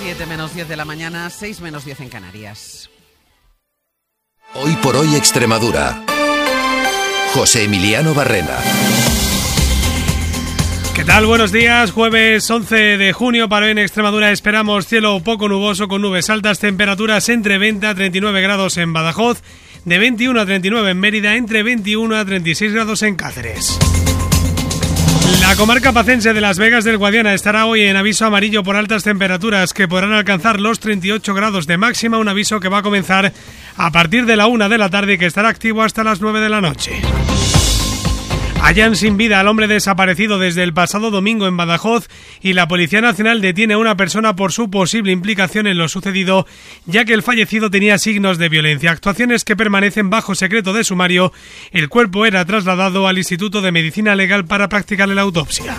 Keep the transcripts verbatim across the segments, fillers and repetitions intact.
siete menos diez de la mañana, seis menos diez en Canarias. Hoy por hoy Extremadura. José Emiliano Barrena. ¿Qué tal? Buenos días. Jueves once de junio. Para hoy en Extremadura esperamos cielo poco nuboso con nubes altas, temperaturas entre veinte a treinta y nueve grados en Badajoz, de veintiuno a treinta y nueve en Mérida, entre veintiuno a treinta y seis grados en Cáceres. La comarca pacense de Las Vegas del Guadiana estará hoy en aviso amarillo por altas temperaturas que podrán alcanzar los treinta y ocho grados de máxima, un aviso que va a comenzar a partir de la una de la tarde y que estará activo hasta las nueve de la noche. Hallan sin vida al hombre desaparecido desde el pasado domingo en Badajoz y la Policía Nacional detiene a una persona por su posible implicación en lo sucedido, ya que el fallecido tenía signos de violencia. Actuaciones que permanecen bajo secreto de sumario. El cuerpo era trasladado al Instituto de Medicina Legal para practicarle la autopsia.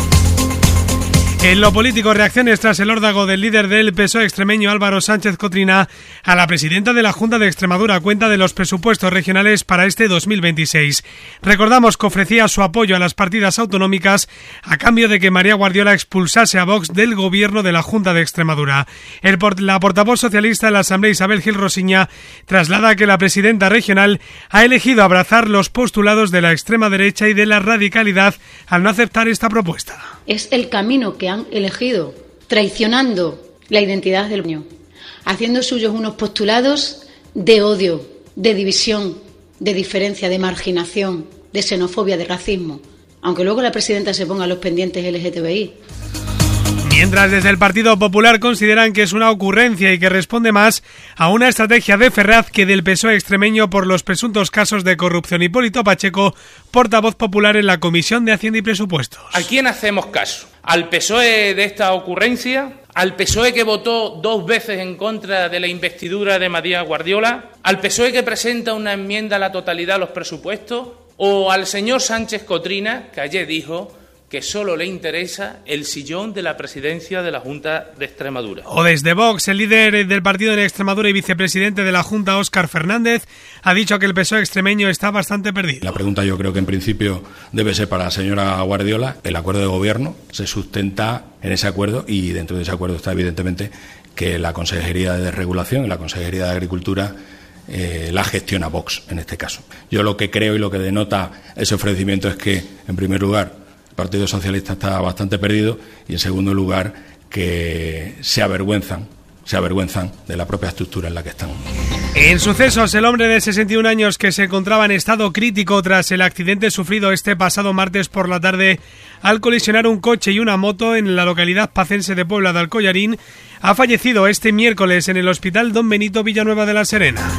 En lo político, reacciones tras el órdago del líder del P S O E extremeño Álvaro Sánchez Cotrina a la presidenta de la Junta de Extremadura a cuenta de los presupuestos regionales para este dos mil veintiséis. Recordamos que ofrecía su apoyo a las partidas autonómicas a cambio de que María Guardiola expulsase a Vox del gobierno de la Junta de Extremadura. El port- la portavoz socialista en la Asamblea, Isabel Gil Rosiña, traslada que la presidenta regional ha elegido abrazar los postulados de la extrema derecha y de la radicalidad al no aceptar esta propuesta. Es el camino que han elegido, traicionando la identidad del pueblo, haciendo suyos unos postulados de odio, de división, de diferencia, de marginación, de xenofobia, de racismo, aunque luego la presidenta se ponga los pendientes L G T B I. Mientras desde el Partido Popular consideran que es una ocurrencia y que responde más a una estrategia de Ferraz que del P S O E extremeño por los presuntos casos de corrupción. Hipólito Pacheco, portavoz popular en la Comisión de Hacienda y Presupuestos. ¿A quién hacemos caso? ¿Al P S O E de esta ocurrencia? ¿Al P S O E que votó dos veces en contra de la investidura de María Guardiola? ¿Al P S O E que presenta una enmienda a la totalidad a los presupuestos? ¿O al señor Sánchez Cotrina, que ayer dijo que solo le interesa el sillón de la presidencia de la Junta de Extremadura? O desde Vox, el líder del partido en Extremadura y vicepresidente de la Junta, Óscar Fernández, ha dicho que el P S O E extremeño está bastante perdido. La pregunta yo creo que en principio debe ser para la señora Guardiola. El acuerdo de gobierno se sustenta en ese acuerdo y dentro de ese acuerdo está evidentemente que la Consejería de Desregulación y la Consejería de Agricultura Eh, la gestiona Vox en este caso. Yo lo que creo y lo que denota ese ofrecimiento es que, en primer lugar, el Partido Socialista está bastante perdido y, en segundo lugar, que se avergüenzan, se avergüenzan de la propia estructura en la que están. En sucesos, el hombre de sesenta y un años que se encontraba en estado crítico tras el accidente sufrido este pasado martes por la tarde al colisionar un coche y una moto en la localidad pacense de Puebla de Alcollarín ha fallecido este miércoles en el Hospital Don Benito Villanueva de la Serena.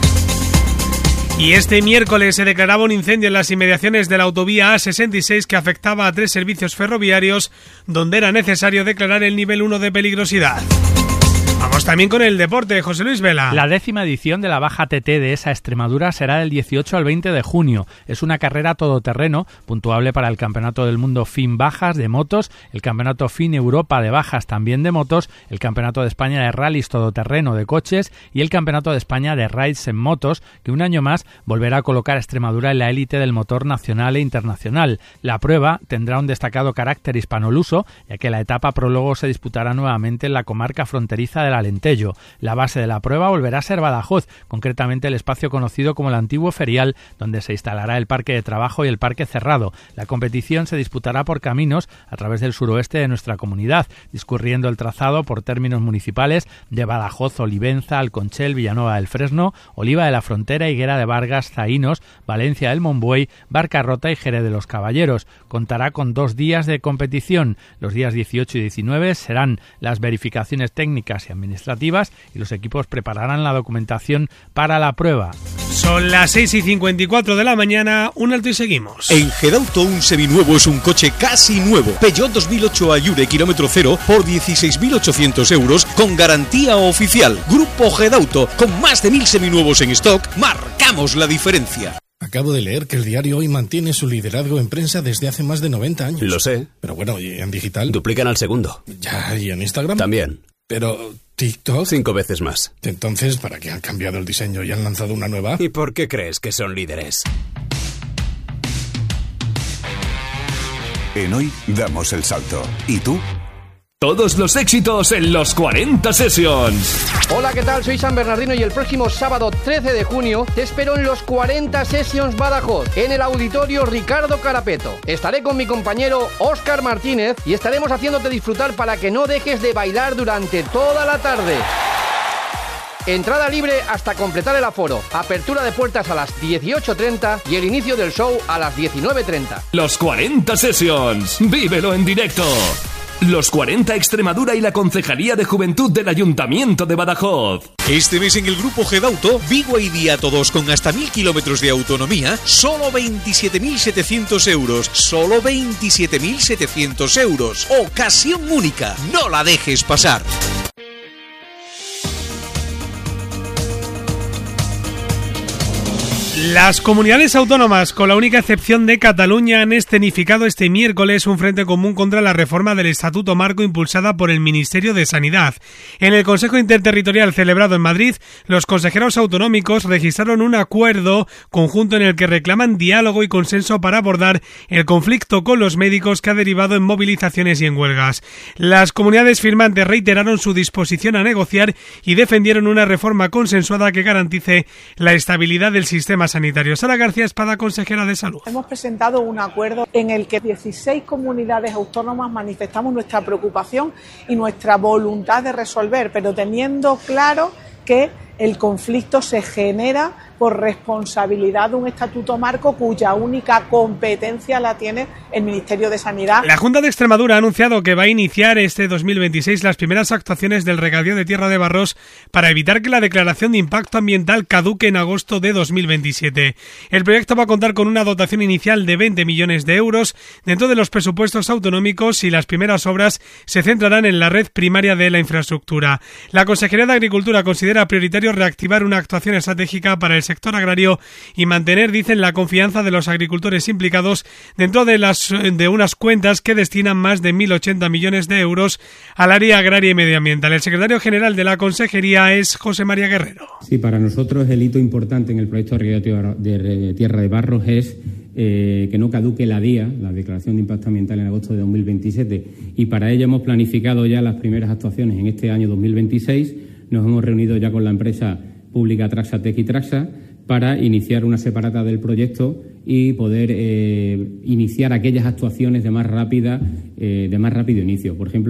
Y este miércoles se declaraba un incendio en las inmediaciones de la autovía A sesenta y seis que afectaba a tres servicios ferroviarios donde era necesario declarar el nivel uno de peligrosidad. Vamos también con el deporte, José Luis Vela. La décima edición de la Baja T T de esa Extremadura será del dieciocho al veinte de junio. Es una carrera todoterreno, puntuable para el Campeonato del Mundo F I N Bajas de motos, el Campeonato F I N Europa de Bajas también de motos, el Campeonato de España de Rallys todoterreno de coches y el Campeonato de España de Rides en motos, que un año más volverá a colocar a Extremadura en la élite del motor nacional e internacional. La prueba tendrá un destacado carácter hispanoluso, ya que la etapa prólogo se disputará nuevamente en la comarca fronteriza de del Alentejo. La base de la prueba volverá a ser Badajoz, concretamente el espacio conocido como el Antiguo Ferial, donde se instalará el parque de trabajo y el parque cerrado. La competición se disputará por caminos a través del suroeste de nuestra comunidad, discurriendo el trazado por términos municipales de Badajoz, Olivenza, Alconchel, Villanueva del Fresno, Oliva de la Frontera, Higuera de Vargas, Zaínos, Valencia del Monbuey, Barcarrota y Jerez de los Caballeros. Contará con dos días de competición. Los días dieciocho y diecinueve serán las verificaciones técnicas y administrativas y los equipos prepararán la documentación para la prueba. Son las seis y cincuenta y cuatro de la mañana, un alto y seguimos. En Gedauto un seminuevo es un coche casi nuevo. Peugeot dos mil ocho Ayure kilómetro cero por dieciséis mil ochocientos euros con garantía oficial. Grupo Gedauto, con más de mil seminuevos en stock, marcamos la diferencia. Acabo de leer que el diario Hoy mantiene su liderazgo en prensa desde hace más de noventa años. Lo sé. Pero bueno, ¿y en digital? Duplican al segundo. Ya, ¿y en Instagram? También. Pero TikTok... Cinco veces más. Entonces, ¿para qué han cambiado el diseño y han lanzado una nueva? ¿Y por qué crees que son líderes? En Hoy damos el salto. ¿Y tú? Todos los éxitos en los cuarenta Sessions. Hola, ¿qué tal? Soy San Bernardino y el próximo sábado trece de junio te espero en los cuarenta Sessions Badajoz, en el auditorio Ricardo Carapeto. Estaré con mi compañero Óscar Martínez y estaremos haciéndote disfrutar para que no dejes de bailar durante toda la tarde. Entrada libre hasta completar el aforo. Apertura de puertas a las dieciocho treinta y el inicio del show a las diecinueve treinta. Los cuarenta Sessions. Vívelo en directo. Los cuarenta Extremadura y la Concejalía de Juventud del Ayuntamiento de Badajoz. Este mes en el Grupo Gedauto, Vigo y Día Todos con hasta mil kilómetros de autonomía, solo veintisiete mil setecientos euros. Solo veintisiete mil setecientos euros. Ocasión única. No la dejes pasar. Las comunidades autónomas, con la única excepción de Cataluña, han escenificado este miércoles un frente común contra la reforma del Estatuto Marco impulsada por el Ministerio de Sanidad. En el Consejo Interterritorial celebrado en Madrid, los consejeros autonómicos registraron un acuerdo conjunto en el que reclaman diálogo y consenso para abordar el conflicto con los médicos que ha derivado en movilizaciones y en huelgas. Las comunidades firmantes reiteraron su disposición a negociar y defendieron una reforma consensuada que garantice la estabilidad del sistema sanitario. Sara García Espada, consejera de Salud. Hemos presentado un acuerdo en el que dieciséis comunidades autónomas manifestamos nuestra preocupación y nuestra voluntad de resolver, pero teniendo claro que el conflicto se genera por responsabilidad de un estatuto marco cuya única competencia la tiene el Ministerio de Sanidad. La Junta de Extremadura ha anunciado que va a iniciar este dos mil veintiséis las primeras actuaciones del regadío de Tierra de Barros para evitar que la declaración de impacto ambiental caduque en agosto de dos mil veintisiete. El proyecto va a contar con una dotación inicial de veinte millones de euros dentro de los presupuestos autonómicos y las primeras obras se centrarán en la red primaria de la infraestructura. La Consejería de Agricultura considera prioritario reactivar una actuación estratégica para el sector agrario y mantener, dicen, la confianza de los agricultores implicados dentro de las de unas cuentas que destinan más de mil ochenta millones de euros al área agraria y medioambiental. El secretario general de la Consejería es José María Guerrero. Sí, para nosotros el hito importante en el proyecto de Tierra de Barros es eh, que no caduque la D I A, la Declaración de Impacto Ambiental, en agosto de dos mil veintisiete, y para ello hemos planificado ya las primeras actuaciones en este año dos mil veintiséis. Nos hemos reunido ya con la empresa pública Traxatec y Traxa para iniciar una separata del proyecto y poder eh, iniciar aquellas actuaciones de más rápida, eh, de más rápido inicio. Por ejemplo,